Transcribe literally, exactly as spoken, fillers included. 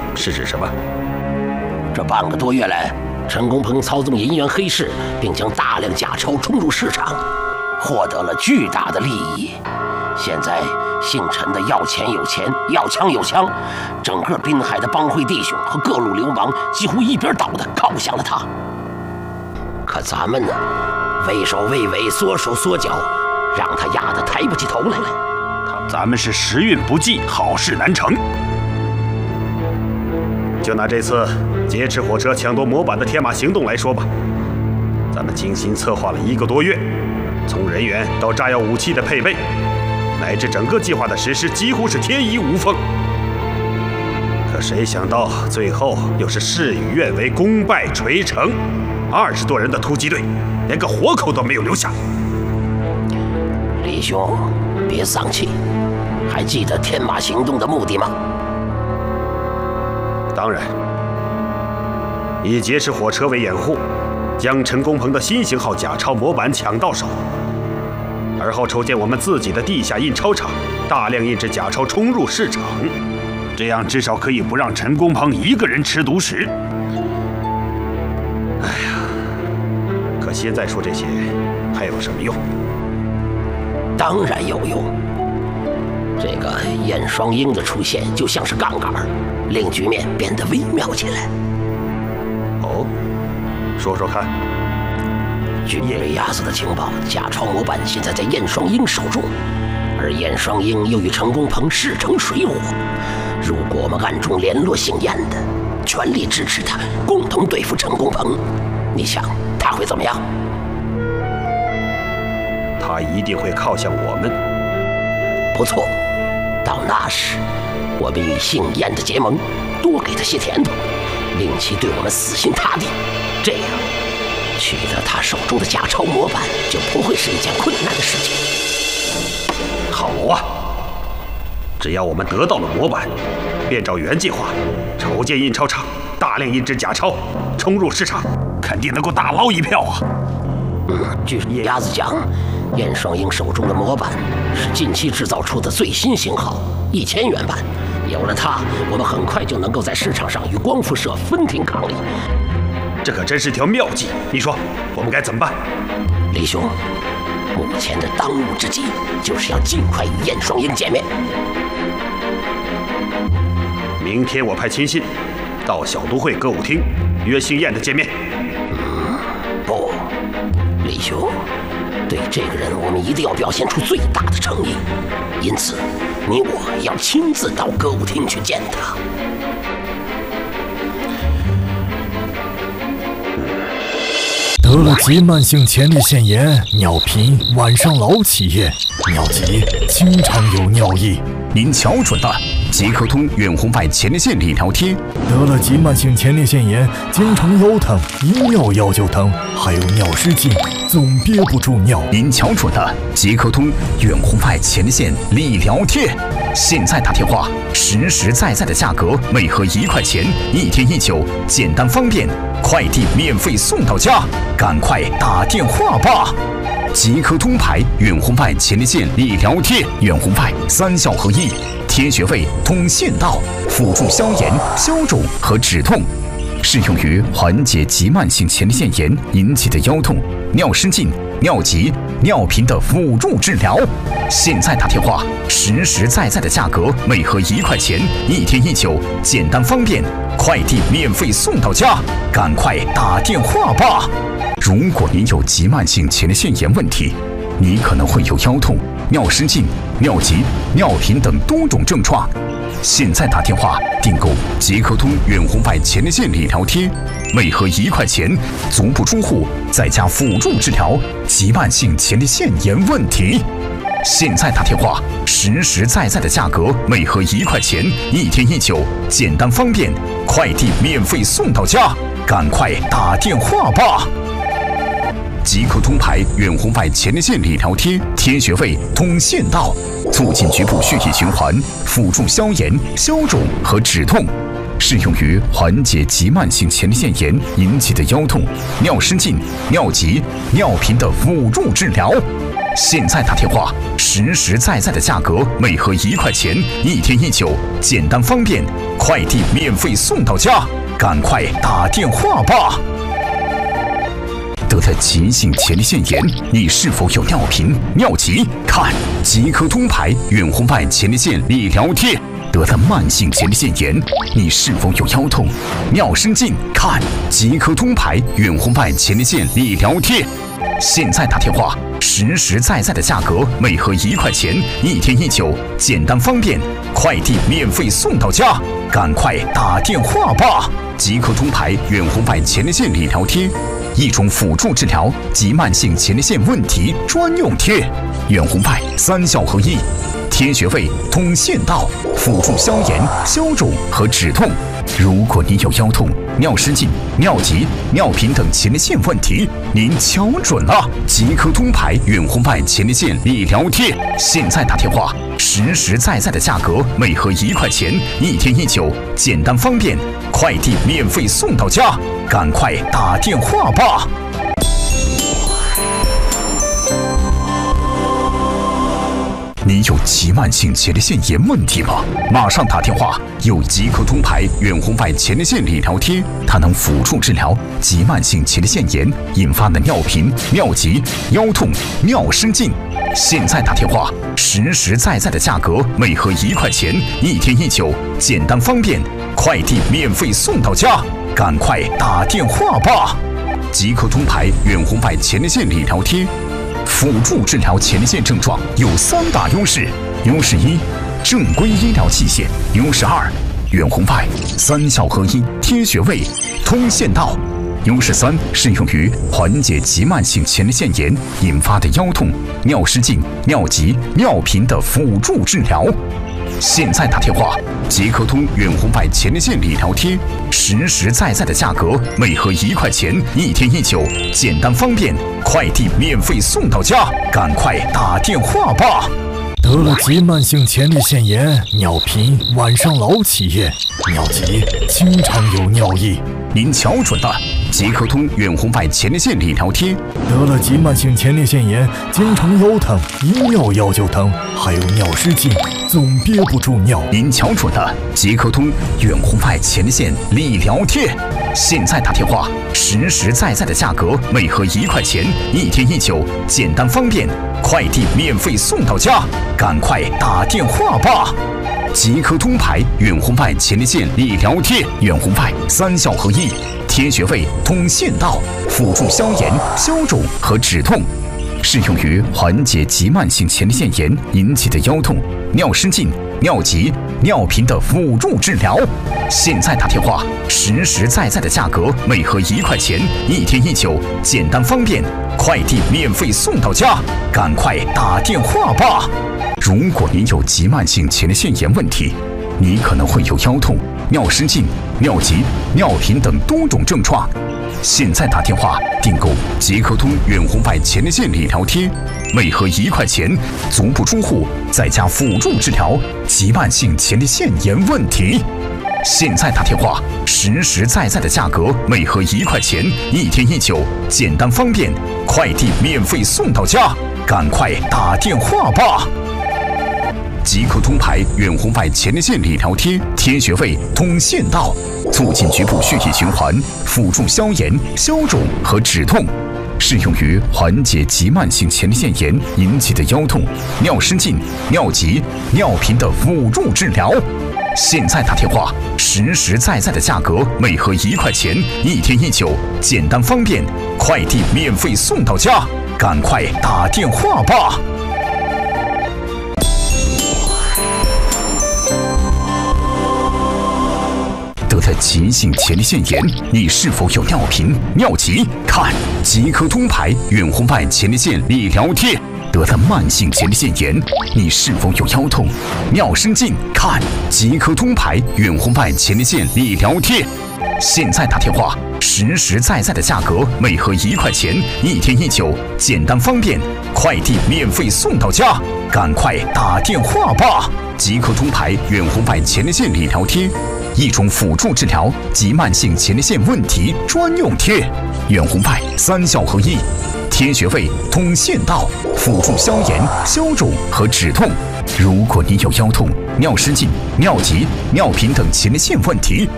是指什么？ 这半个多月来，陈公鹏操纵银元黑市，并将大量假钞冲入市场，获得了巨大的利益。现在姓陈的要钱有钱，要枪有枪，整个滨海的帮会弟兄和各路流氓几乎一边倒的靠向了他。可咱们呢，畏首畏尾，缩手缩脚，让他压得抬不起头来。 咱们是时运不济，好事难成。就拿这次劫持火车抢夺模板的天马行动来说吧，咱们精心策划了一个多月，从人员到炸药武器的配备，乃至整个计划的实施，几乎是天衣无缝。可谁想到最后又是事与愿违，功败垂成。二十多人的突击队，连个活口都没有留下。 李兄，别丧气，还记得天马行动的目的吗？ 当然，以劫持火车为掩护，将陈公鹏的新型号假钞模板抢到手，而后筹建我们自己的地下印钞厂，大量印制假钞冲入市场，这样至少可以不让陈公鹏一个人吃独食。哎呀，可现在说这些还有什么用？ 当然有用。这个燕双鹰的出现就像是杠杆，令局面变得微妙起来。 哦，说说看。 据野鸭子的情报，假钞模板现在在燕双鹰手中，而燕双鹰又与陈公鹏势成水火。如果我们暗中联络姓燕的，全力支持他，共同对付陈公鹏，你想他会怎么样？ 他一定会靠向我们。 不错，到那时，我们与姓燕的结盟，多给他些甜头，令其对我们死心塌地。这样，取得他手中的假钞模板就不会是一件困难的事情。 好啊，只要我们得到了模板，便照原计划筹建印钞厂，大量印制假钞，冲入市场，肯定能够大捞一票啊！ 嗯，据野鸭子讲，燕双鹰手中的模板是近期制造出的最新型号，一千元版。有了它，我们很快就能够在市场上与光复社分庭抗礼。 这可真是条妙计，你说我们该怎么办？ 李兄，目前的当务之急就是要尽快与燕双鹰见面。 明天我派亲信到小都会歌舞厅约姓燕的见面。 嗯，不，李兄，对这个人我们一定要表现出最大的诚意，因此你我要亲自到歌舞厅去见他。 得了急慢性前列腺炎，尿频晚上老起夜，尿急经常有尿意。 您瞧准了，即刻通远红外前列腺理疗贴。 得了急慢性前列腺炎，经常腰疼，一尿药就疼，还有尿失禁，总憋不住尿。 您瞧准了，即刻通远红外前列腺理疗贴。现在打电话，实实在在的价格，每盒一块钱，一天一九，简单方便，快递免费送到家，赶快打电话吧！即刻通牌远红外前列腺理疗贴，远红外三效合一，贴穴位、通腺道，辅助消炎、消肿和止痛，适用于缓解急慢性前列腺炎引起的腰痛、尿失禁、尿急、尿频的辅助治疗。现在打电话，实实在在的价格，每盒一块钱，一天一九，简单方便，快递免费送到家，赶快打电话吧！如果您有急慢性前列腺炎问题，你可能会有腰痛、尿失禁、尿急、尿频等多种症状。现在打电话订购即刻通远红外前列腺理疗贴，每盒一块钱，足不出户，在家辅助治疗急慢性前列腺炎问题。现在打电话，实实在在的价格，每盒一块钱，一天一九，简单方便，快递免费送到家，赶快打电话吧！即刻通牌远红外前列腺理疗贴，贴穴位、通腺道，促进局部血液循环，辅助消炎、消肿和止痛，适用于缓解急慢性前列腺炎引起的腰痛、尿失禁、尿急、尿频的辅助治疗。 现在打电话，实实在在的价格，每盒一块钱，一天一酒，简单方便，快递免费送到家，赶快打电话吧！得了急性前列腺炎，你是否有尿频、尿急？看即刻通牌远红外前列腺理疗贴。得了慢性前列腺炎，你是否有腰痛、尿失禁？看即刻通牌远红外前列腺理疗贴。现在打电话，实实在在的价格，每盒一块钱，一天一酒，简单方便，快递免费送到家，赶快打电话吧！即刻通牌远红外前列腺理疗贴，一种辅助治疗及慢性前列腺问题专用贴，远红外三效合一。贴穴位、通腺道，辅助消炎、消肿和止痛。如果你有腰痛、尿失禁、尿急、尿频等前列腺问题，您瞧准了！即刻通牌远红外前列腺理疗贴，现在打电话，实实在在的价格，每盒一块钱，一天一酒，简单方便，快递免费送到家，赶快打电话吧！你有急慢性前列腺炎问题吗？马上打电话！有即刻通牌远红外前列腺理疗贴，它能辅助治疗急慢性前列腺炎引发的尿频、尿急、腰痛、尿失禁。现在打电话，实实在在的价格，每盒一块钱，一天一酒，简单方便，快递免费送到家，赶快打电话吧！即刻通牌远红外前列腺理疗贴。辅助治疗前列腺症状有三大优势：优势一，正规医疗器械；优势二，远红外三效合一，贴穴位、通腺道；优势三，适用于缓解急慢性前列腺炎引发的腰痛、尿失禁、尿急、尿频的辅助治疗。现在打电话，即刻通远红外前列腺理疗贴，实实在在的价格，每盒一块钱，一天一酒，简单方便，快递免费送到家，赶快打电话吧！ 得了急慢性前列腺炎，尿频，晚上老起夜，尿急，经常有尿意。 您瞧准了，即刻通远红外前列腺理疗贴。 得了急慢性前列腺炎，经常腰疼，一尿药就疼，还有尿失禁，总憋不住尿。 您瞧准了，即刻通远红外前列腺理疗贴。现在打电话，实实在在的价格，每盒一块钱，一天一酒，简单方便，快递免费送到家，赶快打电话吧！即刻通牌远红外前列腺理疗贴，远红外三效合一，贴穴位、通腺道，辅助消炎、消肿和止痛，适用于缓解急慢性前列腺炎引起的腰痛、尿失禁、尿急、尿频的辅助治疗。现在打电话，实实在在的价格，每盒一块钱，一天一酒，简单方便，快递免费送到家，赶快打电话吧！如果您有急慢性前列腺炎问题，你可能会有腰痛、尿失禁、尿急、尿频等多种症状。现在打电话订购即刻通远红外前列腺理疗贴，每盒一块钱，足不出户，在家辅助治疗急慢性前列腺炎问题。现在打电话，实实在在的价格，每盒一块钱，一天一酒，简单方便，快递免费送到家，赶快打电话吧！即刻通牌远红外前列腺理疗贴，贴穴位、通腺道，促进局部血液循环，辅助消炎、消肿和止痛，适用于缓解急慢性前列腺炎引起的腰痛、尿失禁、尿急、尿频的辅助治疗。现在打电话，实实在在的价格，每盒一块钱，一天一酒，简单方便，快递免费送到家，赶快打电话吧！得了急性前列腺炎，你是否有尿频、尿急？看即刻通牌远红外前列腺理疗贴。得了慢性前列腺炎，你是否有腰痛、尿失禁？看即刻通牌远红外前列腺理疗贴。现在打电话，实实在在的价格，每盒一块钱，一天一酒，简单方便，快递免费送到家，赶快打电话吧！即刻通牌远红外前列腺理疗贴，一种辅助治疗急慢性前列腺问题专用贴，远红外三效合一。 贴穴位、通穴道，辅助消炎、消肿和止痛。如果你有腰痛、尿失禁、尿急、尿频等前列腺问题，